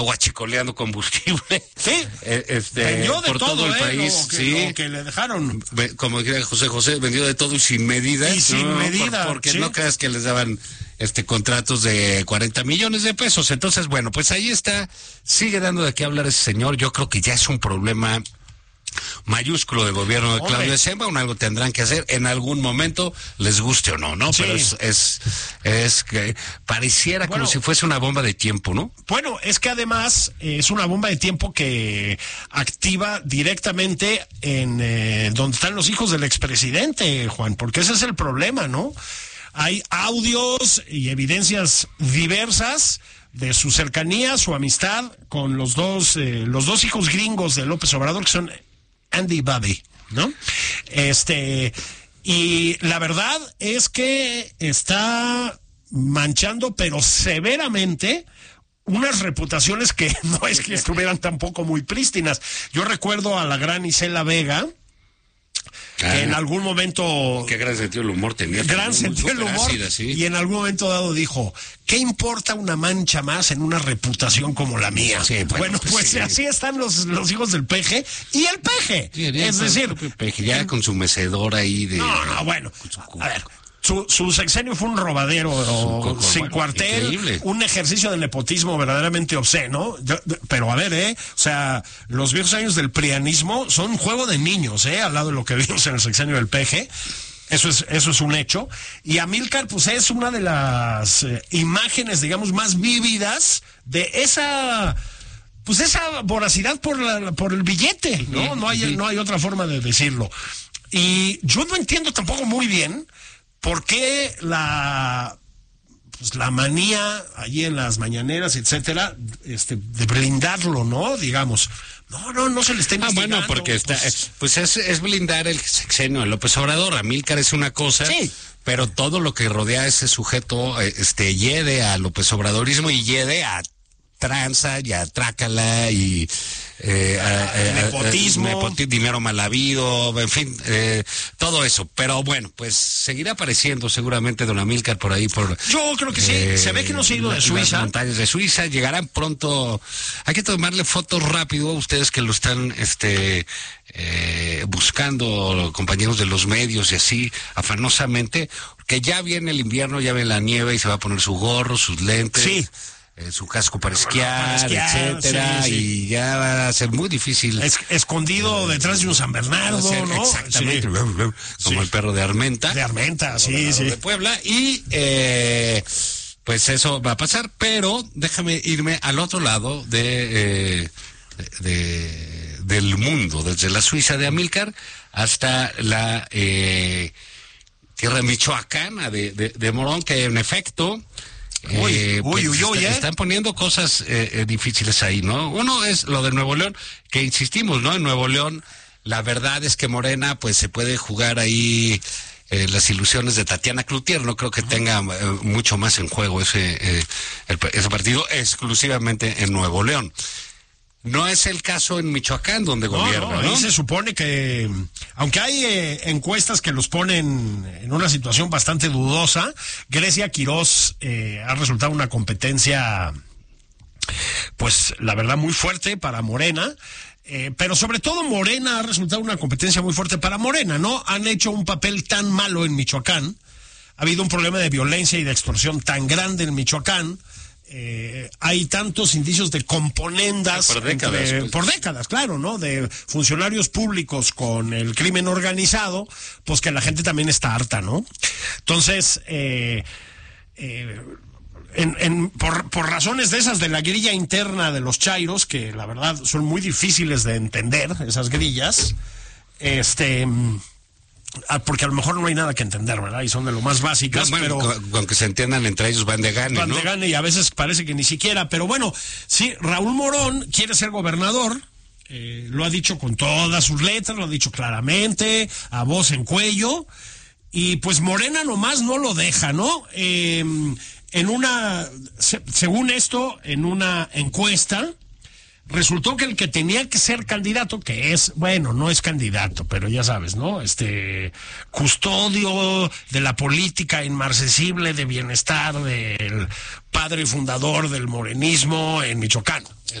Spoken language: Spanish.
guachicoleando combustible. Sí, vendió de por todo el país. Lo que le dejaron. Como diría José, vendió de todo y sin medida. Y sin medida. Porque no creas que les daban contratos de 40 millones de pesos. Entonces, bueno, pues ahí está. Sigue dando de qué hablar ese señor. Yo creo que ya es un problema mayúsculo del gobierno de Claudia Sheinbaum. Algo tendrán que hacer en algún momento, les guste o no, ¿no? Sí. Pero es que pareciera como si fuese una bomba de tiempo, ¿no? Bueno, es que además es una bomba de tiempo que activa directamente en donde están los hijos del expresidente, Juan, porque ese es el problema, ¿no? Hay audios y evidencias diversas de su cercanía, su amistad con los dos hijos gringos de López Obrador, que son Andy y Bobby, ¿no? Y la verdad es que está manchando, pero severamente, unas reputaciones que no es que estuvieran tampoco muy prístinas. Yo recuerdo a la gran Isela Vega, que en algún momento... Qué gran sentido del humor tenía. Gran sentido del humor. Ácida, ¿sí? Y en algún momento dado dijo, ¿qué importa una mancha más en una reputación como la mía? Sí, bueno, pues sí. Así están los hijos del Peje y el Peje. Sí, es decir... Peje ya con su mecedor ahí de... No, bueno. A ver... Su sexenio fue un robadero sin cuartel, increíble. Un ejercicio de nepotismo verdaderamente obsceno, pero a ver, o sea, los viejos años del prianismo son un juego de niños, al lado de lo que vimos en el sexenio del Peje. Eso es un hecho. Y Amílcar, pues es una de las imágenes, digamos, más vívidas de esa voracidad por el billete, ¿no? No hay otra forma de decirlo. Y yo no entiendo tampoco muy bien ¿por qué la manía allí en las mañaneras, etcétera, de blindarlo, ¿no? Digamos, no se le está investigando. Bueno, porque es blindar el sexenio de López Obrador. Amílcar es una cosa, sí, pero todo lo que rodea a ese sujeto, hiede a López Obradorismo y hiede a tranza y a trácala y nepotismo, dinero mal habido, en fin, todo eso. Pero bueno, pues seguirá apareciendo seguramente don Amílcar por ahí. Yo creo que sí, se ve que no se ha ido de Suiza. Las montañas de Suiza llegarán pronto. Hay que tomarle fotos rápido a ustedes que lo están buscando, compañeros de los medios y así, afanosamente, que ya viene el invierno, ya viene la nieve y se va a poner su gorro, sus lentes. Sí. Su casco para esquiar, etcétera, sí. Y ya va a ser muy difícil. Escondido detrás de un San Bernardo, ¿no? Exactamente, sí. Como el perro de Armenta. De Armenta, sí. De Puebla, y pues eso va a pasar, pero déjame irme al otro lado del mundo, desde la Suiza de Amílcar hasta la tierra michoacana de Morón, que en efecto... están poniendo cosas difíciles ahí, ¿no? Uno es lo de Nuevo León, que insistimos, ¿no? En Nuevo León, la verdad es que Morena, pues se puede jugar ahí las ilusiones de Tatiana Cloutier. No creo que tenga mucho más en juego ese partido exclusivamente en Nuevo León. No es el caso en Michoacán, donde gobierna, ¿no? Ahí se supone que, aunque hay encuestas que los ponen en una situación bastante dudosa, Grecia Quirós ha resultado una competencia, pues, la verdad, muy fuerte para Morena. Pero sobre todo Morena ha resultado una competencia muy fuerte para Morena, ¿no? Han hecho un papel tan malo en Michoacán. Ha habido un problema de violencia y de extorsión tan grande en Michoacán. Hay tantos indicios de componendas por décadas, claro, ¿no? De funcionarios públicos con el crimen organizado, pues que la gente también está harta, ¿no? Entonces, por razones de esas de la grilla interna de los chairos, que la verdad son muy difíciles de entender, esas grillas, porque a lo mejor no hay nada que entender, ¿verdad? Y son de lo más básicas, pero... Aunque se entiendan entre ellos, van de gane, ¿no? Van de gane y a veces parece que ni siquiera, pero bueno, sí, Raúl Morón quiere ser gobernador, lo ha dicho con todas sus letras, lo ha dicho claramente, a voz en cuello, y pues Morena nomás no lo deja, ¿no? Según esto, en una encuesta, resultó que el que tenía que ser candidato, que es, bueno, no es candidato, pero ya sabes, ¿no? Custodio de la política inmarcesible de bienestar del padre fundador del morenismo en Michoacán.